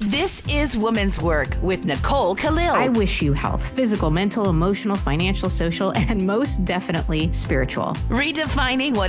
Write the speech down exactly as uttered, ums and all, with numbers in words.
This is Woman's Work with Nicole Khalil. I wish you health, physical, mental, emotional, financial, social, and most definitely spiritual. Redefining what